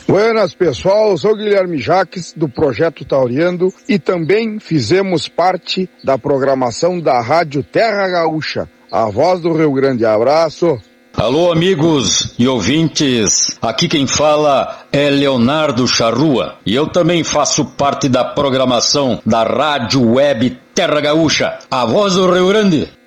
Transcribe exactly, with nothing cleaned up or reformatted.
Buenas, pessoal, eu sou Guilherme Jaques, do Projeto Tauriando, e também fizemos parte da programação da Rádio Terra Gaúcha, a voz do Rio Grande. Abraço! Alô, amigos e ouvintes, aqui quem fala é Leonardo Charrua, e eu também faço parte da programação da Rádio Web Terra Gaúcha, a voz do Rio Grande.